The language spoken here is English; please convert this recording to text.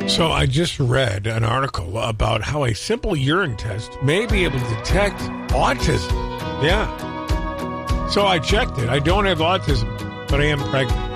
So I just read an article about how a simple urine test may be able to detect autism. Yeah. So I checked it. I don't have autism, but I am pregnant.